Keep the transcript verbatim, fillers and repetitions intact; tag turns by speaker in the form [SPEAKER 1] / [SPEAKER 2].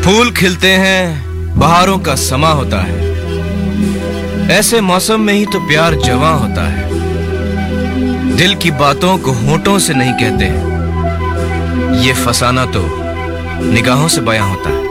[SPEAKER 1] फूल खिलते हैं, बहारों का समा होता है। ऐसे मौसम में ही तो प्यार जवां होता है। दिल की बातों को होठों से नहीं कहते, ये फसाना तो निगाहों से बयां होता है।